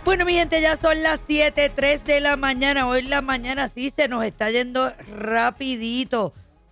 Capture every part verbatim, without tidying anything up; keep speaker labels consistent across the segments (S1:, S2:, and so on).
S1: Bueno, mi gente, ya son las siete tres de la mañana. Hoy la mañana sí se nos está yendo rapidito.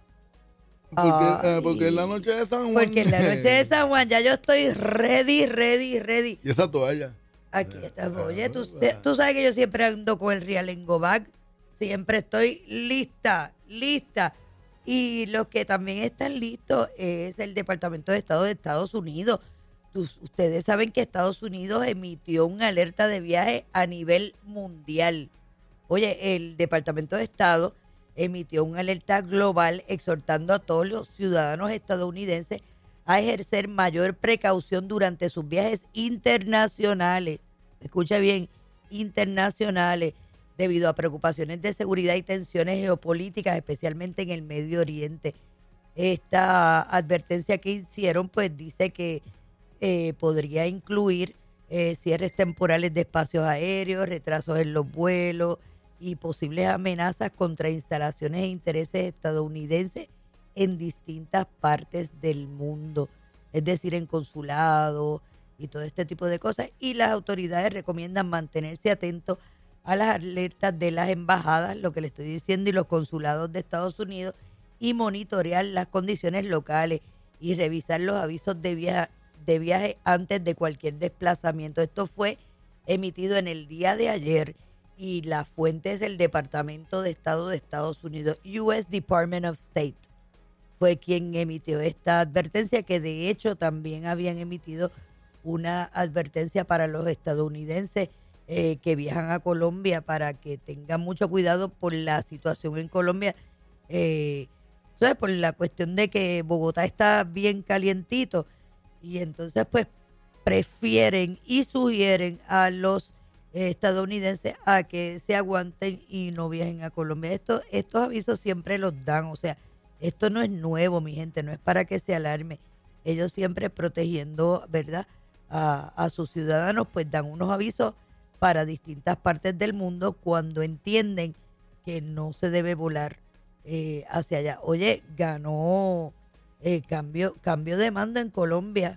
S2: Porque, eh, porque en la noche de San Juan.
S1: Porque en la noche de San Juan ya yo estoy ready, ready, ready.
S2: Y esa toalla.
S1: Aquí está. Oye, tú, tú sabes que yo siempre ando con el Real en Go Bag. Siempre estoy lista, lista. Y los que también están listos es el Departamento de Estado de Estados Unidos. Ustedes saben que Estados Unidos emitió una alerta de viaje a nivel mundial. Oye, el Departamento de Estado emitió una alerta global exhortando a todos los ciudadanos estadounidenses a ejercer mayor precaución durante sus viajes internacionales. Escucha bien, internacionales, debido a preocupaciones de seguridad y tensiones geopolíticas, especialmente en el Medio Oriente. Esta advertencia que hicieron, pues dice que Eh, podría incluir eh, cierres temporales de espacios aéreos, retrasos en los vuelos y posibles amenazas contra instalaciones e intereses estadounidenses en distintas partes del mundo, es decir, en consulados y todo este tipo de cosas. Y las autoridades recomiendan mantenerse atentos a las alertas de las embajadas, lo que le estoy diciendo, y los consulados de Estados Unidos, y monitorear las condiciones locales y revisar los avisos de viaje de viaje antes de cualquier desplazamiento. Esto fue emitido en el día de ayer y la fuente es el Departamento de Estado de Estados Unidos, U S Department of State. Fue quien emitió esta advertencia, que de hecho también habían emitido una advertencia para los estadounidenses eh, que viajan a Colombia, para que tengan mucho cuidado por la situación en Colombia. Eh, ¿sabes? Por la cuestión de que Bogotá está bien calientito. Y entonces, pues, prefieren y sugieren a los eh, estadounidenses a que se aguanten y no viajen a Colombia. Esto, estos avisos siempre los dan, o sea, esto no es nuevo, mi gente, no es para que se alarme. Ellos siempre protegiendo, ¿verdad?, a, a sus ciudadanos, pues dan unos avisos para distintas partes del mundo cuando entienden que no se debe volar eh, hacia allá. Oye, ganó... Eh, cambio, cambio de mando en Colombia.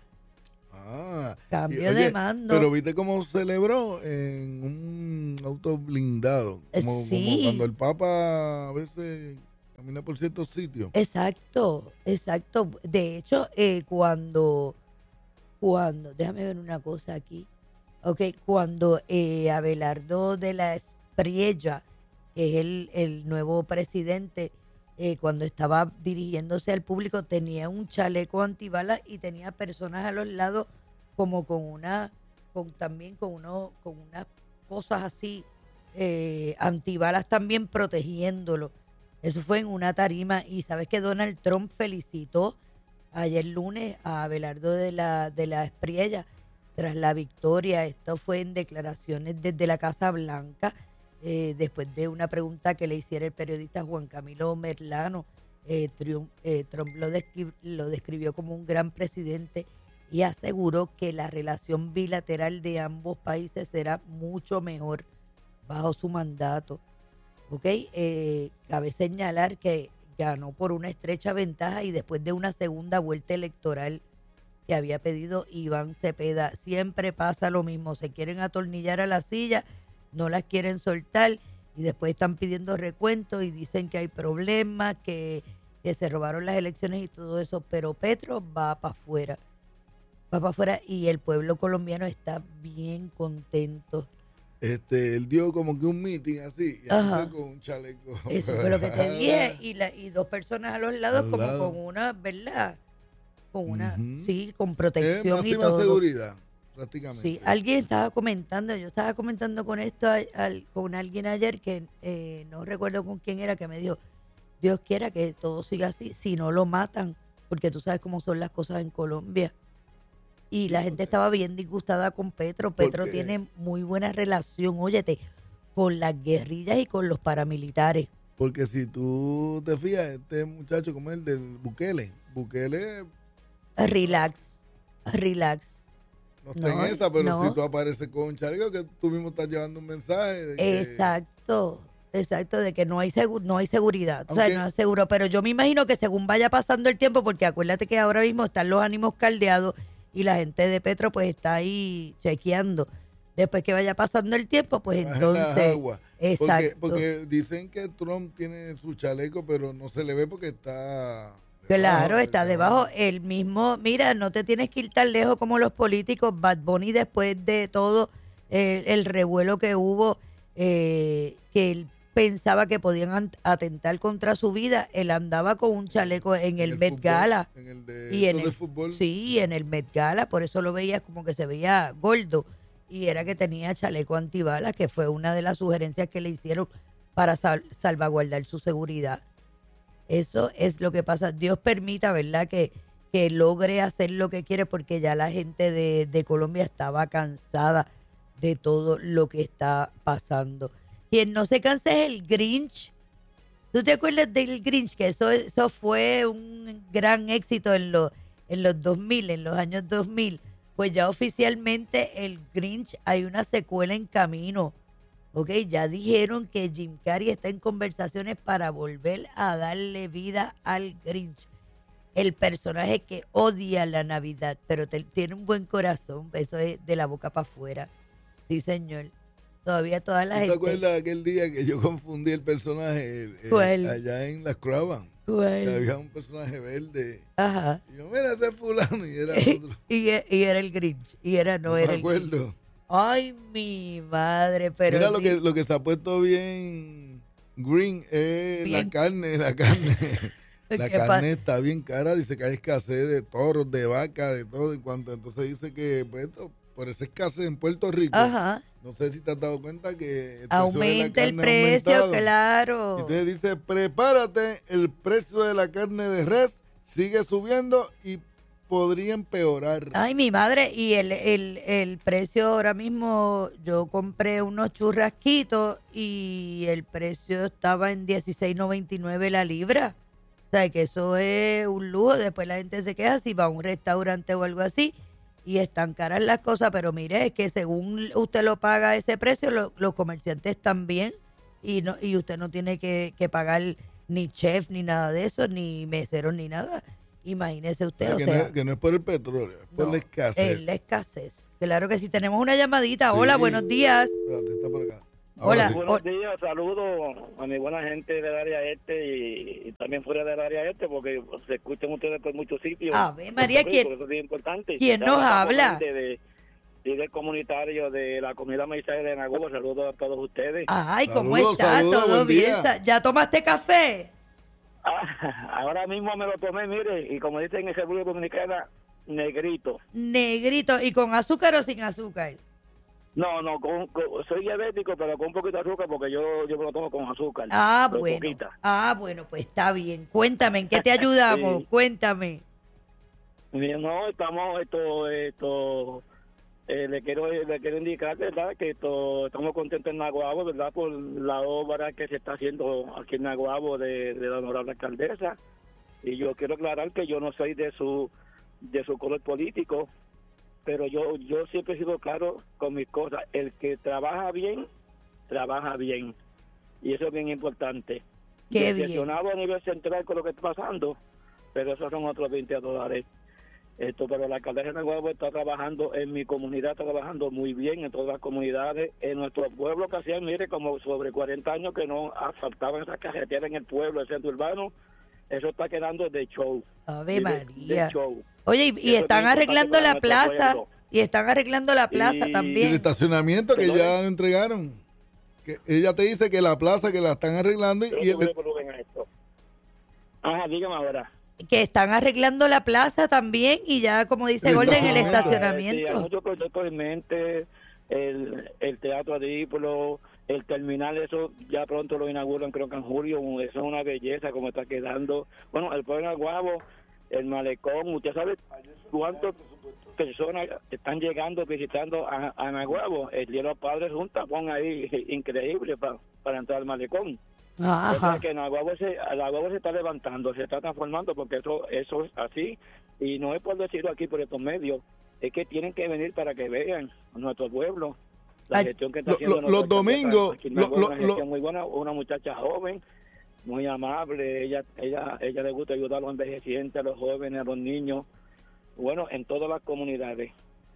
S2: Ah,
S1: cambio
S2: y, oye,
S1: de mando.
S2: Pero viste cómo celebró en un auto blindado. Como,
S1: sí.
S2: como cuando el Papa a veces camina por ciertos sitios.
S1: Exacto, exacto. De hecho, eh, cuando, cuando, déjame ver una cosa aquí. Ok, cuando eh, Abelardo de la Espriella, que es el, el nuevo presidente, Eh, cuando estaba dirigiéndose al público, tenía un chaleco antibalas y tenía personas a los lados como con una, con también con uno, con unas cosas así eh, antibalas también protegiéndolo. Eso fue en una tarima. Y sabes que Donald Trump felicitó ayer lunes a Abelardo de la de la Espriella tras la victoria. Esto fue en declaraciones desde la Casa Blanca. Eh, después de una pregunta que le hiciera el periodista Juan Camilo Merlano, eh, Trump, eh, Trump lo, descri- lo describió como un gran presidente y aseguró que la relación bilateral de ambos países será mucho mejor bajo su mandato. ¿Ok? Eh, cabe señalar que ganó por una estrecha ventaja y después de una segunda vuelta electoral que había pedido Iván Cepeda. Siempre pasa lo mismo, se quieren atornillar a la silla, no las quieren soltar y después están pidiendo recuentos y dicen que hay problemas, que, que se robaron las elecciones y todo eso, pero Petro va para afuera, va para afuera y el pueblo colombiano está bien contento.
S2: Este, él dio como que un meeting así, y así con un chaleco.
S1: Eso fue lo que te dije, y, la, y dos personas a los lados
S2: Al
S1: como
S2: lado.
S1: con una, ¿verdad? Con una,
S2: Ujú.
S1: sí, con protección
S2: Eh,
S1: y
S2: máxima
S1: todo.
S2: seguridad, prácticamente.
S1: Sí, alguien estaba comentando, yo estaba comentando con esto al, al- con alguien ayer que eh, no recuerdo con quién era, que me dijo, Dios quiera que todo siga así, si no lo matan, porque tú sabes cómo son las cosas en Colombia. Y la gente estaba bien disgustada con Petro. Petro
S2: qué?
S1: tiene muy buena relación, óyete, con las guerrillas y con los paramilitares.
S2: Porque si tú te fijas, este muchacho como el del Bukele, Bukele
S1: Relax, relax.
S2: no está
S1: No,
S2: en esa, pero
S1: no.
S2: si tú apareces con un chaleco, que tú mismo estás llevando un mensaje. De que,
S1: Exacto, exacto, de que no hay segu- no hay seguridad, o sea,
S2: Aunque-
S1: no es seguro, pero yo me imagino que según vaya pasando el tiempo, porque acuérdate que ahora mismo están los ánimos caldeados y la gente de Petro pues está ahí chequeando. Después que vaya pasando el tiempo, pues
S2: Bajen las
S1: entonces...
S2: aguas.
S1: Exacto.
S2: Porque, porque dicen que Trump tiene su chaleco, pero no se le ve porque está...
S1: Claro,
S2: debajo,
S1: está debajo. El mismo, mira, no te tienes que ir tan lejos como los políticos. Bad Bunny, después de todo el, el revuelo que hubo, eh, que él pensaba que podían an- atentar contra su vida, él andaba con un chaleco en, el, Met
S2: fútbol,
S1: Gala.
S2: En el de,
S1: Y en
S2: de
S1: el,
S2: fútbol.
S1: sí, en el Met Gala, por eso lo veías como que se veía gordo. Y era que tenía chaleco antibalas, que fue una de las sugerencias que le hicieron para sal- salvaguardar su seguridad. Eso es lo que pasa. Dios permita, ¿verdad?, que, que logre hacer lo que quiere, porque ya la gente de, de Colombia estaba cansada de todo lo que está pasando. Quien no se cansa es el Grinch. ¿Tú te acuerdas del Grinch? Que eso, eso fue un gran éxito en, los en los dos mil, en los años dos mil. Pues ya oficialmente el Grinch, hay una secuela en camino. Ok, ya dijeron que Jim Carrey está en conversaciones para volver a darle vida al Grinch. El personaje que odia la Navidad, pero te- tiene un buen corazón. Eso es de la boca para afuera. Sí, señor. Todavía toda la
S2: ¿Tú te
S1: gente...
S2: acuerdas aquel día que yo confundí el personaje eh,
S1: ¿Cuál?
S2: allá en las Cravan?
S1: ¿Cuál?
S2: Que había un personaje verde.
S1: Ajá.
S2: Y yo, mira, ese es fulano. Y era otro.
S1: y, e- y era el Grinch. Y era, no,
S2: No
S1: era
S2: me
S1: el Grinch.
S2: acuerdo.
S1: Ay, mi madre, pero
S2: Mira, lo
S1: sí,
S2: que, lo que se ha puesto bien green es
S1: Bien.
S2: la carne, la carne. La
S1: ¿qué pa-
S2: carne está bien cara, dice que hay escasez de toros, de vaca, de todo. En cuanto entonces dice que pues, esto, por esa escasez en Puerto Rico,
S1: Ajá.
S2: no sé si te has dado cuenta que el precio de la
S1: Aumenta el
S2: carne ha
S1: precio,
S2: aumentado.
S1: claro.
S2: Y entonces dice, prepárate, el precio de la carne de res sigue subiendo y podría empeorar.
S1: Ay, mi madre, y el, el, el precio ahora mismo, yo compré unos churrasquitos y el precio estaba en dieciséis noventa y nueve la libra. O sea, que eso es un lujo. Después la gente se queja si va a un restaurante o algo así y están caras las cosas, pero mire, es que según usted lo paga a ese precio, lo- los comerciantes también, y no y usted no tiene que, que pagar ni chef ni nada de eso, ni meseros ni nada. Imagínese usted,
S2: Ah,
S1: o
S2: que,
S1: sea...
S2: no es, que no es por el petróleo, es por
S1: No,
S2: la escasez.
S1: es la escasez. Claro que sí. Tenemos una llamadita. Hola,
S2: Sí.
S1: buenos días.
S2: Espérate, está por acá.
S1: Hola.
S2: sí.
S3: Buenos días, saludos a mi buena gente del área este y, y también fuera del área este, porque se escuchan ustedes por muchos sitios.
S1: Ave María,
S3: Puerto Rico,
S1: ¿quién-
S3: eso es bien importante.
S1: quién
S3: Ya
S1: nos
S3: estamos
S1: habla?
S3: De, de, líder comunitario de la comunidad maizaje de Nagubo, saludos a todos ustedes.
S1: Ay, ¿cómo
S2: Saludos,
S1: estás?
S2: saludos,
S1: ¿Todo
S2: buen
S1: bien?
S2: día.
S1: Sa- ¿Ya tomaste café?
S3: Ah, ahora mismo me lo tomé, mire, y como dicen en República Dominicana, negrito.
S1: Negrito. ¿Y con azúcar o sin azúcar?
S3: No, no, con, con- soy diabético, pero con un poquito de azúcar porque yo, yo me lo tomo con azúcar.
S1: Ah,
S3: pero
S1: bueno.
S3: poquita.
S1: Ah, bueno, pues está bien. Cuéntame, ¿en qué te ayudamos?
S3: Sí.
S1: Cuéntame.
S3: Mira, no, estamos, esto, esto, eh, le quiero le quiero indicar, ¿verdad?, que esto, estamos contentos en Naguabo, ¿verdad?, por la obra que se está haciendo aquí en Naguabo de, de la honorable alcaldesa. Y yo quiero aclarar que yo no soy de su de su color político, pero yo yo siempre he sido claro con mis cosas. El que trabaja bien, trabaja bien. Y eso es bien importante.
S1: Qué bien.
S3: Decepcionado a nivel central con lo que está pasando, pero esos son otros veinte dólares. Esto, pero la alcaldesa de Naguabo está trabajando en mi comunidad, está trabajando muy bien en todas las comunidades, en nuestro pueblo que hacían, mire, como sobre cuarenta años que no asfaltaban esas carreteras en el pueblo, el centro urbano, eso está quedando de show.
S1: Ave
S3: de,
S1: María.
S3: de show.
S1: Oye, y, y
S3: Eso es bien
S1: están
S3: importante
S1: arreglando
S3: para
S1: la
S3: nuestro
S1: plaza.
S3: pueblo.
S1: Y están arreglando la plaza
S3: Y-
S2: Y el
S1: también.
S2: estacionamiento que
S3: Perdón.
S2: ya entregaron. Que ella te dice que la plaza que la están arreglando y,
S3: Yo
S2: y el-
S3: tuve volumen a esto. Ajá, dígame ahora.
S1: Que están arreglando la plaza también y ya, como dice
S2: El
S1: Golden, el
S2: estacionamiento.
S3: Sí, hay
S1: estacionamiento.
S3: muchos proyectos en mente, el, el Teatro Adípolo, el terminal, eso ya pronto lo inauguran, creo que en julio, eso es una belleza como está quedando. Bueno, el pueblo de Naguabo, el malecón, usted sabe cuántas personas están llegando, visitando a, a Naguabo. El Día de los Padres es un tapón ahí increíble pa- para entrar al malecón. O
S1: Ajá.
S3: sea que Naguabo se, Naguabo se está levantando, se está transformando, porque eso eso es así, y no es por decirlo aquí por estos medios, es que tienen que venir para que vean a nuestro pueblo la
S1: Ay,
S3: gestión que está
S2: lo-
S3: haciendo
S2: lo-
S3: nuestra
S2: los domingos,
S3: alcaldesa aquí en
S2: lo-
S3: Naguabo,
S2: lo-
S3: una
S2: lo-
S3: gestión muy buena, una muchacha joven, muy amable, ella ella ella le gusta ayudar a los envejecientes, a los jóvenes, a los niños, bueno, en todas las comunidades.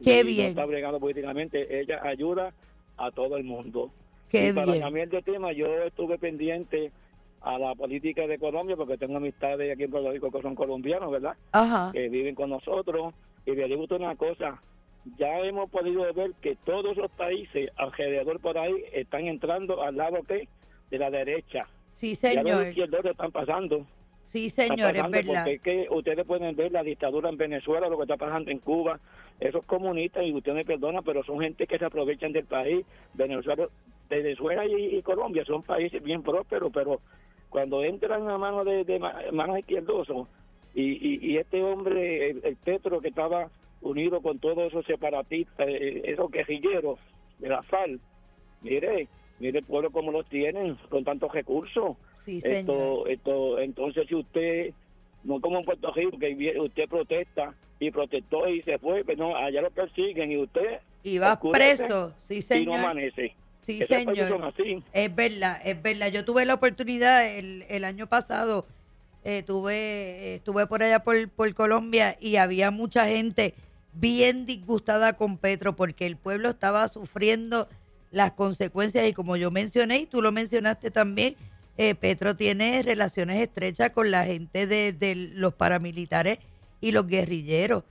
S1: Qué
S3: y
S1: bien.
S3: no está bregando políticamente, ella ayuda a todo el mundo.
S1: Qué
S3: y para
S1: bien.
S3: cambiar de tema, yo estuve pendiente a la política de Colombia porque tengo amistades aquí en Puerto Rico que son colombianos, ¿verdad?
S1: Ajá.
S3: Que viven con nosotros. Y les digo una cosa, ya hemos podido ver que todos los países alrededor por ahí están entrando al lado ¿qué? De la derecha.
S1: Sí,
S3: Ya los
S1: señor.
S3: izquierdos están pasando.
S1: Sí,
S3: Está
S1: señor, es
S3: pasando
S1: verdad.
S3: porque es que ustedes pueden ver la dictadura en Venezuela, lo que está pasando en Cuba. Esos comunistas, y usted me perdona, pero son gente que se aprovechan del país. Venezuela, Venezuela y, y Colombia son países bien prósperos, pero cuando entran a manos de, de ma- manos izquierdosos, y, y, y este hombre, el, el Petro, que estaba unido con todos esos separatistas, eh, esos guerrilleros de la FARC, mire, mire el pueblo como los tienen, con tantos recursos.
S1: Sí, señor.
S3: Esto, esto, entonces si usted, no como en Puerto Rico, que vi- usted protesta y protestó y se fue, pero no, allá lo persiguen y usted
S1: Y vas
S3: oscurece
S1: preso. Sí,
S3: y no
S1: señor.
S3: amanece.
S1: Sí,
S3: Esos países son
S1: señor.
S3: así.
S1: Es verdad, es verdad. Yo tuve la oportunidad el, el año pasado, eh, tuve, eh, estuve por allá por, por Colombia y había mucha gente bien disgustada con Petro porque el pueblo estaba sufriendo las consecuencias y como yo mencioné y tú lo mencionaste también, eh, Petro tiene relaciones estrechas con la gente de, de los paramilitares y los guerrilleros.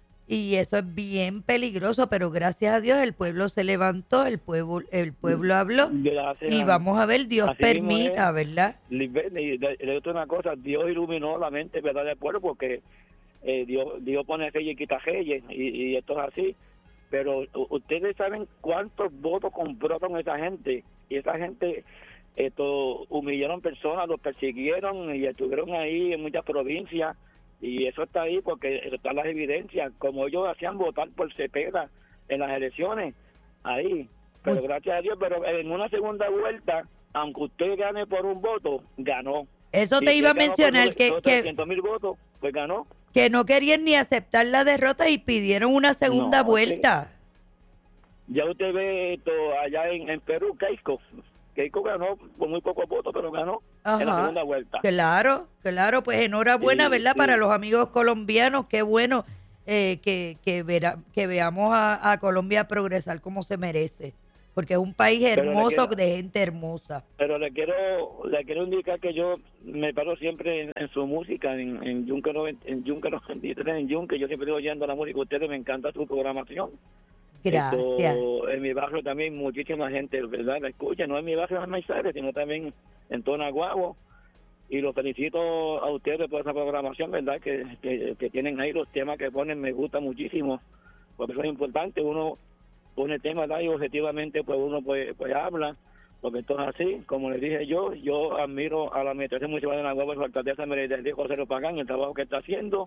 S1: Y eso es bien peligroso, pero gracias a Dios el pueblo se levantó, el pueblo el pueblo habló
S3: Gracias
S1: y
S3: a-
S1: vamos a ver, Dios
S3: así mismo
S1: permita,
S3: es.
S1: ¿verdad?
S3: Lisbeth, y le le digo una cosa, Dios iluminó la mente, ¿verdad?, del pueblo, porque eh, Dios, Dios pone reyes y quita reyes, y, y esto es así. Pero u- ustedes saben cuántos votos compraron esa gente, y esa gente esto humillaron personas, los persiguieron y estuvieron ahí en muchas provincias, y eso está ahí porque están las evidencias, como ellos hacían votar por Cepeda en las elecciones, ahí. Pero
S1: Muy-
S3: gracias a Dios, pero en una segunda vuelta, aunque usted gane por un voto, ganó.
S1: Eso
S3: Si
S1: te iba a
S3: usted ganó por
S1: mencionar
S3: nueve-
S1: que,
S3: por
S1: que,
S3: trescientos mil votos, pues ganó.
S1: que no querían ni aceptar la derrota y pidieron una segunda
S3: No,
S1: vuelta.
S3: Ya usted ve esto allá en, en Perú, Keiko. Keiko ganó con muy pocos votos, pero ganó en la
S1: Ajá.
S3: segunda vuelta.
S1: Claro, claro, pues enhorabuena,
S3: Sí,
S1: ¿verdad?
S3: sí.
S1: Para los amigos colombianos, qué bueno eh, que, que, verá, que veamos a, a Colombia progresar como se merece, porque es un país
S3: le
S1: hermoso
S3: quiero-
S1: de gente hermosa.
S3: Pero le quiero le quiero indicar que yo me paro siempre en, en su música, en, en Yunque noventa en Yunque noventa y tres, en Yunque. Yo siempre estoy oyendo la música de ustedes, me encanta su programación.
S1: Gracias.
S3: Esto, en mi barrio también muchísima gente, ¿verdad?, la escucha, no en mi barrio en Maysares, sino también en Tonaguabo. Y los felicito a ustedes por esa programación, ¿verdad?, que, que, que tienen ahí los temas que ponen, me gusta muchísimo, porque eso es importante, uno pone temas ahí y objetivamente pues uno pues, pues habla, porque esto es así, como les dije yo, yo admiro a la Administración Municipal de Naguabo y su alcaldesa Mercedes Díaz José Pagán, el trabajo que está haciendo,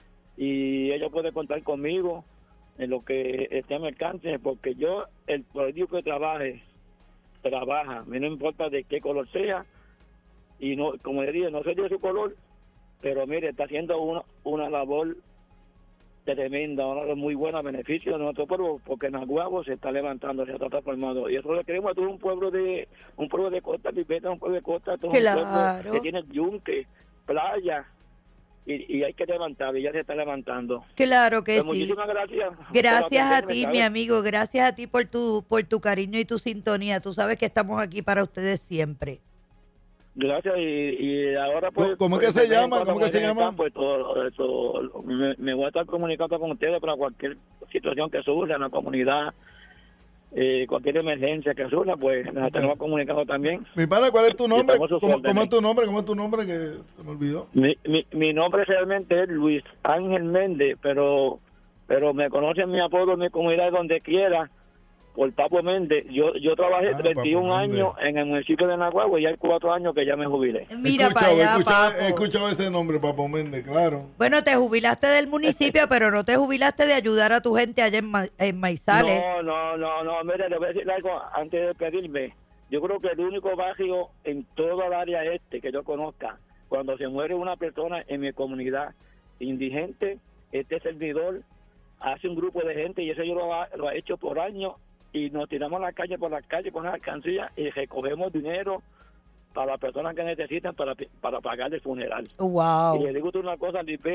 S3: y ella puede contar conmigo en lo que esté a mi alcance, porque yo, el político que trabaje, trabaja, a mí no importa de qué color sea, y no, como le dije, no soy de su color, pero mire, está haciendo una, una labor tremenda, una labor muy buena a beneficio de nuestro pueblo, porque Naguabo se está levantando, se está transformando, y eso lo queremos a todo un pueblo de, un pueblo de costa, Pipeta, un pueblo de costa, todo
S1: Claro.
S3: un pueblo que tiene yunque, playa, y, y hay que levantar, y ya se está levantando.
S1: Claro que
S3: Pues
S1: sí.
S3: muchísimas gracias.
S1: Gracias a
S3: Por
S1: ti,
S3: atenderme,
S1: mi
S3: ¿sabes?
S1: amigo, gracias a ti por tu por tu cariño y tu sintonía. Tú sabes que estamos aquí para ustedes siempre.
S3: Gracias, y, y ahora pues...
S2: ¿Cómo es que
S3: pues,
S2: se
S3: de vez en
S2: llama?
S3: cuando
S2: ¿Cómo que se
S3: en el
S2: llama?
S3: campo, todo- eso, me, me voy a estar comunicando con ustedes para cualquier situación que surja en la comunidad, eh, cualquier emergencia que surja, pues nos estaremos comunicando también.
S2: Mi pana, ¿cuál es tu nombre?
S3: estamos a sus
S2: ¿Cómo,
S3: órdenes.
S2: cómo es tu nombre? ¿Cómo es tu nombre? Que se me olvidó.
S3: Mi, mi, mi nombre realmente es Luis Ángel Méndez, pero pero me conocen mi apodo en mi comunidad donde quiera, por Papo Méndez. Yo yo trabajé
S2: Ah,
S3: treinta y un
S2: Papo Méndez.
S3: años en el municipio de Naguabo y hay cuatro años que ya me jubilé.
S1: Mira
S2: he
S1: para
S2: escuchado, he
S1: allá,
S2: escuchado,
S1: papo.
S2: he escuchado ese nombre, Papo Méndez, claro.
S1: Bueno, te jubilaste del municipio, pero no te jubilaste de ayudar a tu gente allá en, Ma- en Maizales.
S3: No, no, no, no, mire, le voy a decir algo antes de despedirme. Yo creo que el único barrio en toda el área este que yo conozca, cuando se muere una persona en mi comunidad indigente, este servidor hace un grupo de gente y eso yo lo ha, lo ha hecho por años y nos tiramos a la calle por las calles con las alcancías y recogemos dinero para las personas que necesitan para, para pagar el funeral. Y
S1: Wow.
S3: le digo tú una cosa, Lipe,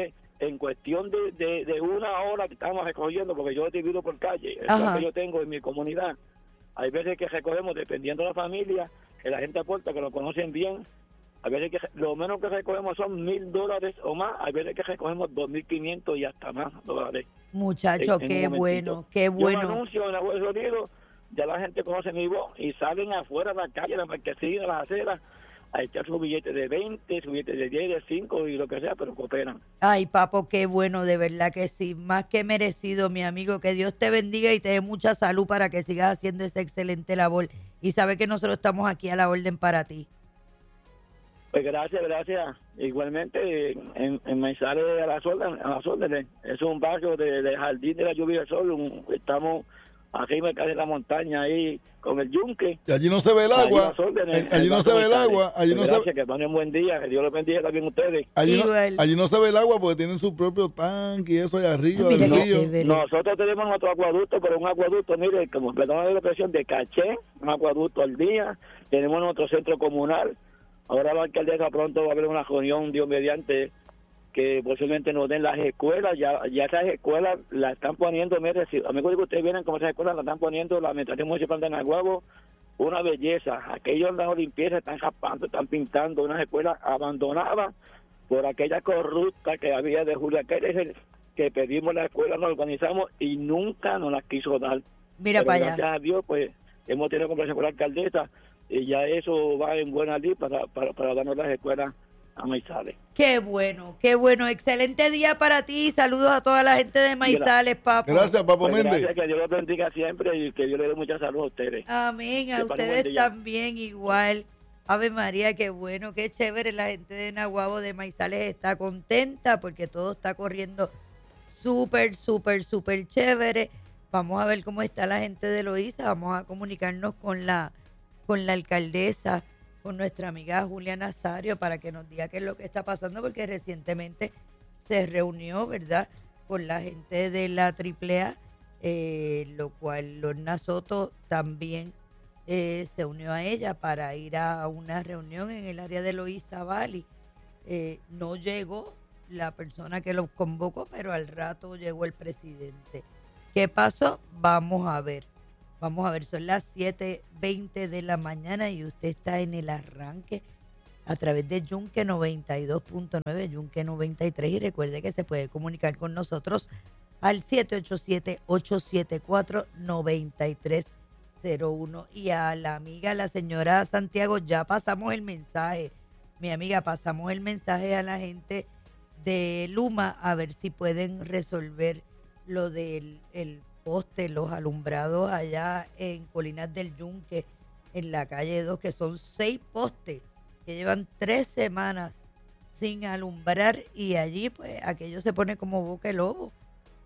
S3: en cuestión de, de, de una hora que estamos recogiendo, porque yo divido por calle, el
S1: Ajá.
S3: plan que yo tengo en mi comunidad, hay veces que recogemos, dependiendo de la familia, que la gente aporta, que lo conocen bien, a veces que lo menos que recogemos son mil dólares o más, hay veces que recogemos dos mil quinientos y hasta más dólares.
S1: Muchacho,
S3: En- en
S1: qué
S3: un
S1: bueno,
S3: momentito.
S1: qué
S3: Yo
S1: bueno.
S3: anuncio en Estados Unidos, ya la gente conoce mi voz y salen afuera de la calle, de la marquesina, de las aceras, a echar su billete de veinte, su billete de diez, de cinco y lo que sea, pero cooperan.
S1: Ay, papo, qué bueno, de verdad que sí. Más que merecido, mi amigo. Que Dios te bendiga y te dé mucha salud para que sigas haciendo esa excelente labor. Y sabe que nosotros estamos aquí a la orden para ti.
S3: Pues gracias, gracias. Igualmente, en, en Maizales a las órdenes, a las órdenes. Es un barrio de, de Jardín de la Lluvia del Sol. Un- estamos arriba casi en la montaña ahí con el yunque.
S2: Y allí no se ve el
S3: Ahí
S2: agua.
S3: las órdenes,
S2: eh, Allí
S3: en
S2: no se ve el
S3: Maizales.
S2: agua. Allí no
S3: Pues
S2: se
S3: gracias, que pasen un buen día. Que Dios los bendiga también a ustedes.
S2: Allí no,
S1: Igual.
S2: allí no se ve el agua porque tienen su propio tanque y eso allá arriba
S1: Ah, mira
S2: del
S1: qué
S2: río.
S1: chévere.
S3: Nosotros tenemos nuestro acueducto, pero un acueducto, mire, como perdón la expresión, de caché, un acueducto al día. Tenemos nuestro centro comunal. Ahora la alcaldesa pronto va a haber una reunión, Dios mediante, que posiblemente nos den las escuelas. Ya ya esas escuelas las están poniendo, mire, si, amigos que ustedes vienen como esas escuelas, las están poniendo la Administración Municipal de Naguabo, una belleza. Aquellos en la limpieza están raspando, están pintando unas escuelas abandonadas por aquella corrupta que había de Julia Pérez, que pedimos la escuela, nos organizamos y nunca nos las quiso dar.
S1: Mira
S3: Pero
S1: para
S3: gracias
S1: allá.
S3: a Dios, pues, hemos tenido conversación con la alcaldesa y ya eso va en buena lid para, para, para darnos las escuelas a Maizales.
S1: Qué bueno, qué bueno. Excelente día para ti. Saludos a toda la gente de Maizales, papo.
S2: Gracias, Papo
S3: Pues
S2: Méndez.
S3: gracias, que Dios los bendiga siempre y que Dios le dé mucha salud a ustedes.
S1: Amén, a
S3: Que pasen buen
S1: ustedes
S3: día.
S1: también igual. Ave María, qué bueno, qué chévere. La gente de Naguabo de Maizales está contenta porque todo está corriendo súper, súper, súper chévere. Vamos a ver cómo está la gente de Loíza. Vamos a comunicarnos con la, con la alcaldesa, con nuestra amiga Julia Nazario, para que nos diga qué es lo que está pasando, porque recientemente se reunió, ¿verdad?, con la gente de la triple A, eh, lo cual Lorna Soto también eh, se unió a ella para ir a una reunión en el área de Loíza Valley. Eh, no llegó la persona que los convocó, pero al rato llegó el presidente. ¿Qué pasó? Vamos a ver. Vamos a ver, son las siete veinte de la mañana y usted está en el arranque a través de Yunque noventa y dos punto nueve, Yunque noventa y tres, y recuerde que se puede comunicar con nosotros al siete ocho siete, ocho siete cuatro, nueve tres cero uno. Y a la amiga, la señora Santiago, ya pasamos el mensaje. Mi amiga, pasamos el mensaje a la gente de Luma a ver si pueden resolver lo del el poste, los alumbrados allá en Colinas del Yunque, en la calle dos, que son seis postes que llevan tres semanas sin alumbrar, y allí pues aquello se pone como boca de lobo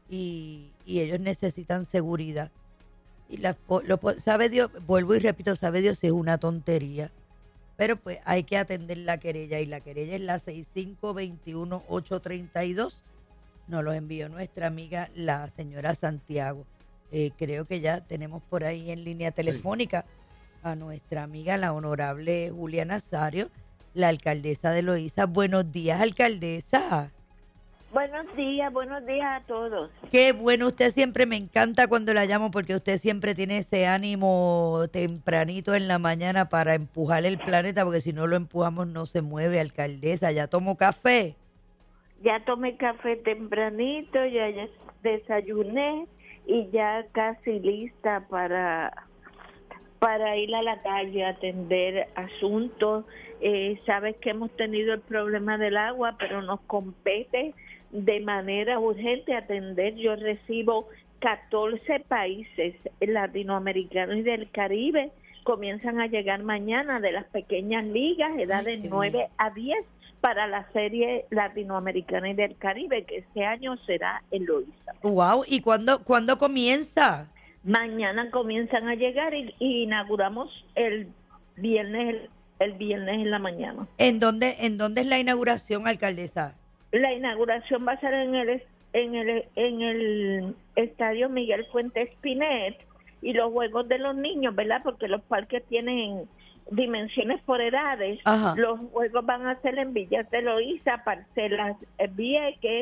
S1: y, y ellos necesitan seguridad. Y las, po- lo po- sabe Dios, vuelvo y repito, sabe Dios si es una tontería, pero pues hay que atender la querella, y la querella es la seis cinco dos uno, ocho tres dos. Nos lo envió nuestra amiga la señora Santiago. Eh, creo que ya tenemos por ahí en línea telefónica a nuestra amiga la honorable Julia Nazario, la alcaldesa de Loíza. Buenos días, alcaldesa.
S4: Buenos días, buenos días a todos.
S1: Qué bueno, usted siempre me encanta cuando la llamo, porque usted siempre tiene ese ánimo tempranito en la mañana para empujar el planeta, porque si no lo empujamos no se mueve, alcaldesa. ¿Ya tomó café?
S4: Ya tomé café tempranito, ya, ya desayuné y ya casi lista para, para ir a la calle a atender asuntos. Eh, sabes que hemos tenido el problema del agua, pero nos compete de manera urgente atender. Yo recibo catorce países latinoamericanos y del Caribe, comienzan a llegar mañana de las pequeñas ligas, edad
S1: Ay,
S4: de
S1: qué
S4: nueve
S1: bien.
S4: a diez, para la serie latinoamericana y del Caribe, que este año será en Loíza.
S1: Wow, ¿y cuándo, cuándo comienza?
S4: Mañana comienzan a llegar y, y inauguramos el viernes, el, el viernes en la mañana.
S1: ¿En dónde, en dónde es la inauguración, alcaldesa?
S4: La inauguración va a ser en el en el en el estadio Miguel Fuentes Pinet, y los juegos de los niños, ¿verdad? Porque los parques tienen dimensiones por edades.
S1: Ajá.
S4: Los juegos van a ser en Villas de Loíza, Parcelas eh, Vieques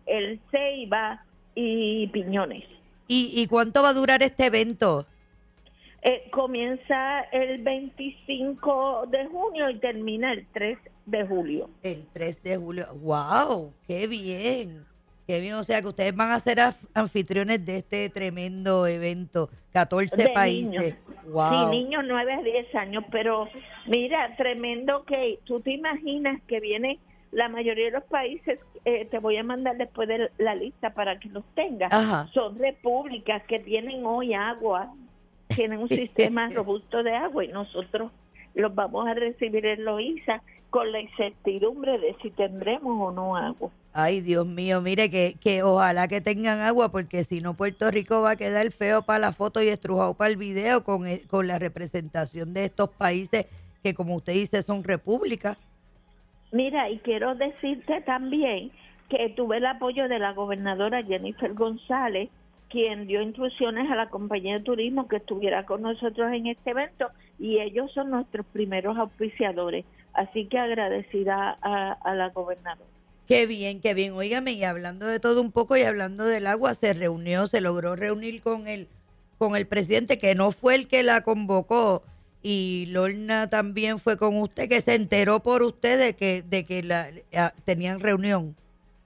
S4: El Ceiba y Piñones.
S1: ¿Y, y cuánto va a durar este evento?
S4: Eh, comienza el veinticinco de junio y termina el tres de julio.
S1: El tres de julio. ¡Wow! ¡Qué bien! ¡Qué bien! O sea, que ustedes van a ser af- anfitriones de este tremendo evento. catorce
S4: De
S1: países.
S4: niños.
S1: ¡Wow!
S4: Sí, niños nueve a diez años, pero mira, tremendo que tú te imaginas que viene la mayoría de los países, eh, te voy a mandar después de la lista para que los tengas,
S1: Ajá.
S4: son repúblicas que tienen hoy agua, tienen un sistema robusto de agua y nosotros los vamos a recibir en Loíza con la incertidumbre de si tendremos o no agua.
S1: Ay, Dios mío, mire que, que ojalá que tengan agua, porque si no Puerto Rico va a quedar feo para la foto y estrujado para el video con, el- con la representación de estos países que, como usted dice, son repúblicas.
S4: Mira, y quiero decirte también que tuve el apoyo de la gobernadora Jennifer González, quien dio instrucciones a la compañía de turismo que estuviera con nosotros en este evento, y ellos son nuestros primeros auspiciadores. Así que agradecida a, a la gobernadora.
S1: Qué bien, qué bien. Óigame, y hablando de todo un poco y hablando del agua, se reunió, se logró reunir con el, con el presidente, que no fue el que la convocó, y Lorna también fue con usted, que se enteró por usted de que, de que la, a- tenían reunión.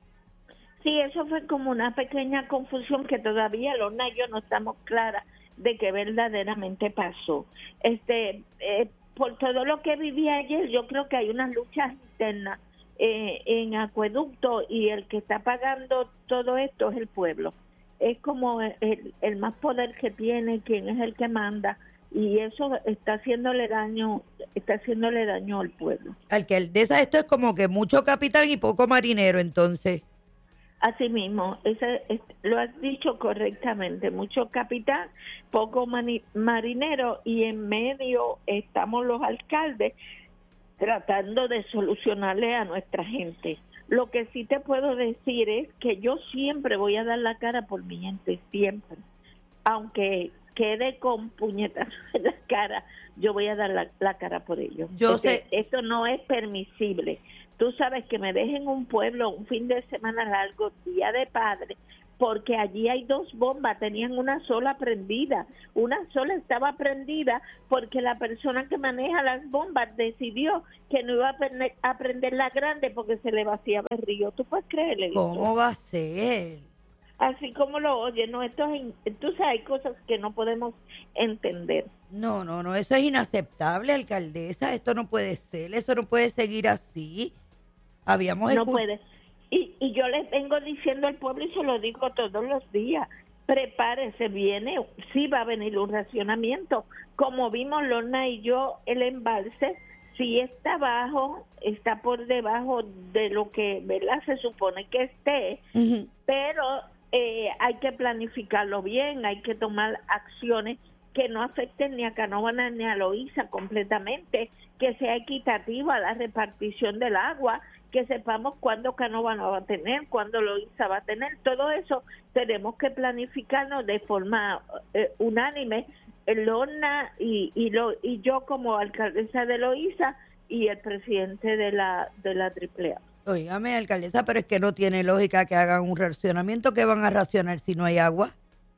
S4: Sí, eso fue como una pequeña confusión que todavía Lorna y yo no estamos claras de qué verdaderamente pasó. Este, eh, por todo lo que viví ayer, yo creo que hay unas luchas internas eh, en Acueducto, y el que está pagando todo esto es el pueblo. Es como el, el más poder que tiene, quien es el que manda, y eso está haciéndole daño, está haciéndole daño al pueblo.
S1: Alcaldesa, esto es como que mucho capitán y poco marinero, entonces.
S4: Así mismo, ese, es- lo has dicho correctamente, mucho capitán, poco mani- marinero, y en medio estamos los alcaldes tratando de solucionarle a nuestra gente. Lo que sí te puedo decir es que yo siempre voy a dar la cara por mi gente, siempre. Aunque quede con puñetazos en la cara, yo voy a dar la, la cara por ellos.
S1: Yo
S4: Este,
S1: sé-
S4: Esto no es permisible. Tú sabes que me dejen un pueblo un fin de semana largo, día de padre, porque allí hay dos bombas, tenían una sola prendida. Una sola estaba prendida porque la persona que maneja las bombas decidió que no iba a prender, a prender la grande porque se le vaciaba el río. ¿Tú puedes creerle eso?
S1: ¿Cómo va a ser?
S4: Así como lo oye, no, esto es, in- tú sabes, hay cosas que no podemos entender.
S1: No, no, no, eso es inaceptable, alcaldesa. Esto no puede ser, eso no puede seguir así. Habíamos
S4: No
S1: escu-
S4: puede. Y, y yo les vengo diciendo al pueblo, y se lo digo todos los días, prepárese, viene, sí va a venir un racionamiento. Como vimos Lorna y yo, el embalse sí está bajo, está por debajo de lo que, ¿verdad?, se supone que esté,
S1: Ujú.
S4: pero eh, hay que planificarlo bien, hay que tomar acciones que no afecten ni a Canóvana ni a Loíza completamente, que sea equitativa la repartición del agua, que sepamos cuándo Canóvana va a tener, cuándo Loíza va a tener. Todo eso tenemos que planificarnos de forma eh, unánime, Lorna y, y, lo, y yo como alcaldesa de Loíza y el presidente de la de la Triple A.
S1: Óigame, alcaldesa, pero es que no tiene lógica que hagan un racionamiento. ¿Que van a racionar si no hay agua?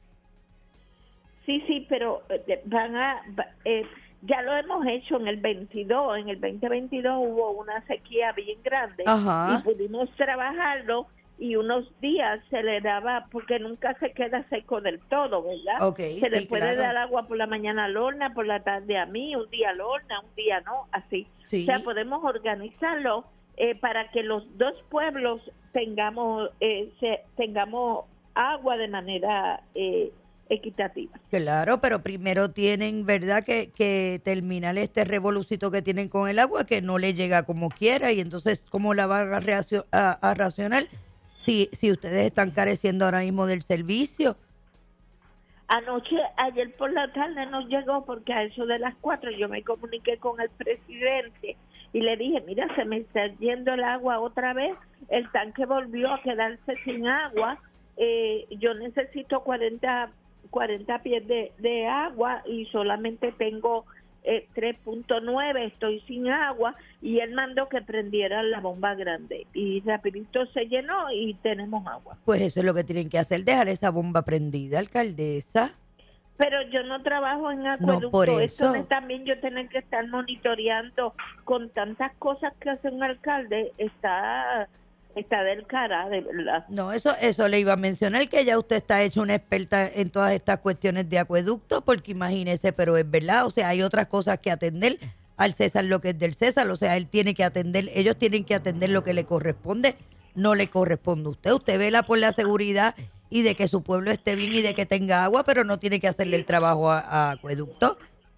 S4: Sí, sí, pero eh, van a, va- eh, ya lo hemos hecho en el veintidós, en el veinte veintidós hubo una sequía bien grande
S1: Ajá.
S4: y pudimos trabajarlo, y unos días se le daba, porque nunca se queda seco del todo, ¿verdad?
S1: Ok,
S4: se le
S1: sí,
S4: puede
S1: claro.
S4: dar agua por la mañana a Lorna, por la tarde a mí, un día a Lorna, un día no, así.
S1: Sí.
S4: O sea, podemos organizarlo eh, para que los dos pueblos tengamos eh, se- tengamos agua de manera eh, equitativa.
S1: Claro, pero primero tienen, ¿verdad?, que, que terminar este revolucito que tienen con el agua, que no le llega como quiera, y entonces, ¿cómo la van a, reaccio- a, a racionar si, si ustedes están careciendo ahora mismo del servicio?
S4: Anoche, ayer por la tarde nos llegó, porque a eso de las cuatro yo me comuniqué con el presidente y le dije, mira, se me está yendo el agua otra vez, el tanque volvió a quedarse sin agua, eh, yo necesito cuarenta, cuarenta pies de, de agua y solamente tengo eh, tres punto nueve, estoy sin agua, y él mandó que prendieran la bomba grande y rapidito se llenó y tenemos agua.
S1: Pues eso es lo que tienen que hacer, dejar esa bomba prendida, alcaldesa.
S4: Pero yo no trabajo en acueducto,
S1: No, por eso.
S4: eso de también yo tener que estar monitoreando con tantas cosas que hace un alcalde, está está del cara, de verdad.
S1: No, eso eso le iba a mencionar, que ya usted está hecho una experta en todas estas cuestiones de acueducto, porque imagínese, pero es verdad, o sea, hay otras cosas que atender, al César lo que es del César, o sea, él tiene que atender, ellos tienen que atender lo que le corresponde, no le corresponde a usted, usted vela por la seguridad y de que su pueblo esté bien y de que tenga agua, pero no tiene que hacerle el trabajo a, a acueducto.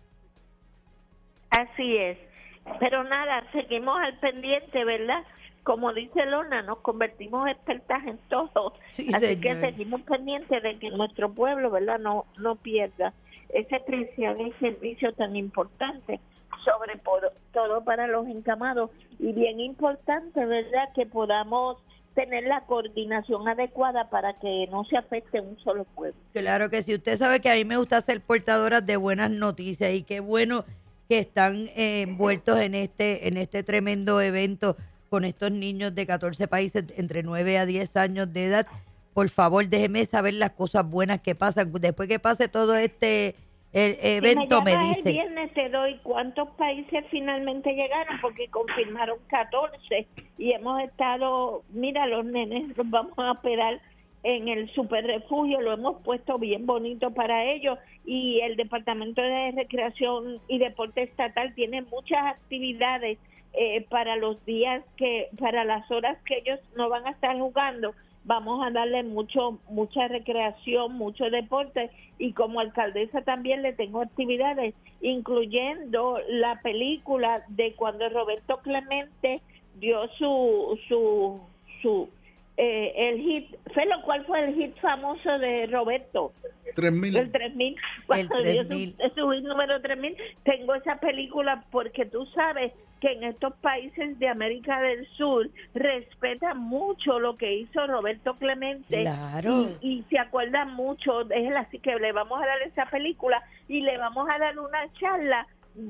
S4: Así es, pero nada, seguimos al pendiente, ¿verdad? Como dice Lorna, nos convertimos expertas en todo,
S1: Sí,
S4: así
S1: señor.
S4: que seguimos pendientes de que nuestro pueblo, ¿verdad?, no no pierda ese preciado servicio tan importante, sobre por- todo para los encamados, y bien importante, ¿verdad?, que podamos tener la coordinación adecuada para que no se afecte un solo pueblo.
S1: Claro que sí, usted sabe que a mí me gusta ser portadora de buenas noticias y qué bueno que están eh, envueltos en este en este tremendo evento con estos niños de catorce países entre nueve a diez años de edad. Por favor, déjeme saber las cosas buenas que pasan. Después que pase todo este el evento,
S4: si me,
S1: me
S4: llamas
S1: dice.
S4: el viernes te doy cuántos países finalmente llegaron, porque confirmaron catorce y hemos estado, mira, los nenes los vamos a esperar en el super refugio, lo hemos puesto bien bonito para ellos, y el Departamento de Recreación y Deporte Estatal tiene muchas actividades eh, para los días que, para las horas que ellos no van a estar jugando. Vamos a darle mucho mucha recreación, mucho deporte, y como alcaldesa también le tengo actividades, incluyendo la película de cuando Roberto Clemente dio su su su eh, el hit. Felo, ¿cuál fue el hit famoso de Roberto?
S2: Tres mil.
S4: El tres mil.
S1: El
S4: Cuando dio
S1: tres mil.
S4: su, su hit número tres mil. Tengo esa película porque tú sabes que en estos países de América del Sur respetan mucho lo que hizo Roberto Clemente.
S1: Claro.
S4: y, y se acuerdan mucho de él, así que le vamos a dar esa película y le vamos a dar una charla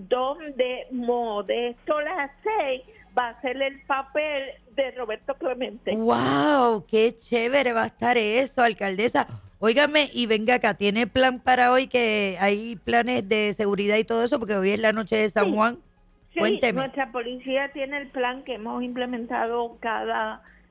S4: donde Modesto Lacey va a hacer el papel de Roberto Clemente.
S1: ¡Wow! ¡Qué chévere va a estar eso, alcaldesa! Óigame, y venga acá, ¿tiene plan para hoy? Que hay planes de seguridad y todo eso, porque hoy es la noche de San
S4: Sí.
S1: Juan.
S4: Sí,
S1: Cuénteme.
S4: nuestra policía tiene el plan que hemos implementado cada